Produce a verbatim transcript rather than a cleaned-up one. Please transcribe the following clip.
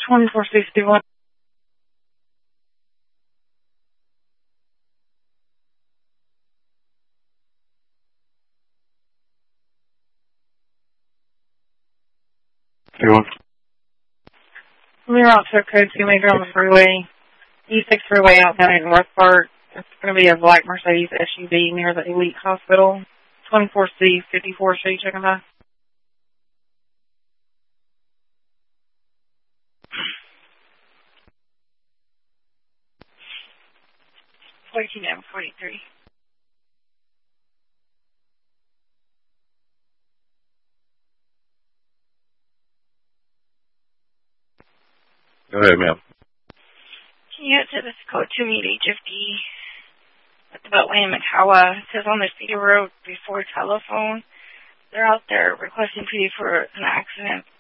twenty-four sixty-one. We're out to code two major on the freeway. E six freeway outbound at North Park. It's going to be a black Mercedes S U V near the Elite Hospital. twenty-four C fifty-four. Should you check on that? forty-two M forty-three. Go ahead, ma'am. Can you get to this code two meet H F D at the Beltway in McCowa? It says on the Cedar Road before telephone. They're out there requesting P D for an accident